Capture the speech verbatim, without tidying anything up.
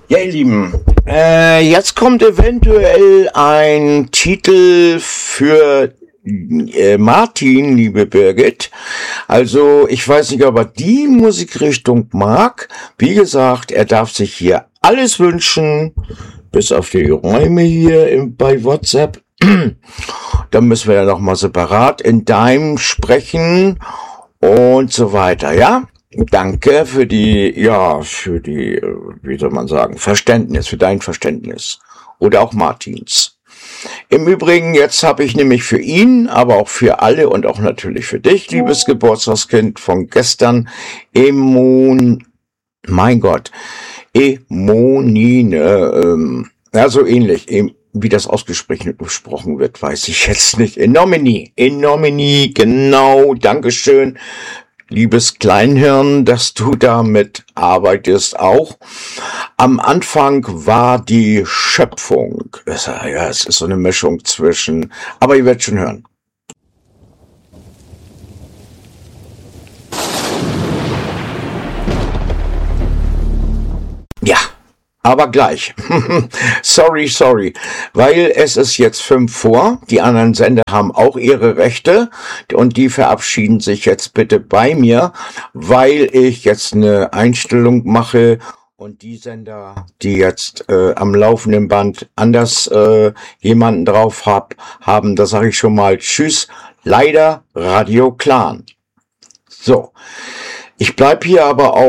Ja, ihr Lieben, äh, jetzt kommt eventuell ein Titel für äh, Martin, liebe Birgit. Also, ich weiß nicht, ob er die Musikrichtung mag. Wie gesagt, er darf sich hier alles wünschen, bis auf die Räume hier im, bei WhatsApp. Dann müssen wir ja noch mal separat in Dime sprechen und so weiter, ja? Danke für die, ja, für die, wie soll man sagen, Verständnis, für dein Verständnis. Oder auch Martins. Im Übrigen, jetzt habe ich nämlich für ihn, aber auch für alle und auch natürlich für dich, liebes Geburtstagskind von gestern, Emon, mein Gott, Emonine, ähm, ja, so ähnlich, em, wie das ausgesprochen gesprochen wird, weiß ich jetzt nicht. In nomine, in nomine, genau, Dankeschön. Liebes Kleinhirn, dass du damit arbeitest auch. Am Anfang war die Schöpfung. Ja, es ist so eine Mischung zwischen, aber ihr werdet schon hören. Ja, aber gleich. sorry, sorry. Weil es ist jetzt fünf vor. Die anderen Sender haben auch ihre Rechte. Und die verabschieden sich jetzt bitte bei mir, weil ich jetzt eine Einstellung mache. Und die Sender, die jetzt äh, am laufenden Band anders äh, jemanden drauf hab, haben, da sage ich schon mal Tschüss. Leider Radio Clan. So. Ich bleib hier aber auch